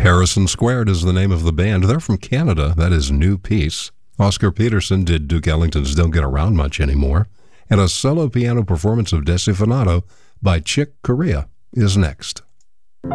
Harrison Squared is the name of the band. They're from Canada. That is New Peace. Oscar Peterson did Duke Ellington's Don't Get Around Much Anymore. And a solo piano performance of Desafinado by Chick Corea is next.